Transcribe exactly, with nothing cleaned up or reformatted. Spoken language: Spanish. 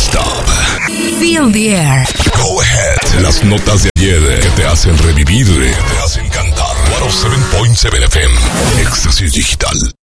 stop. Feel the air. Go ahead. Las notas de ayer que te hacen revivir, que te hacen cantar. ciento siete punto siete F M. Éxtasis Digital.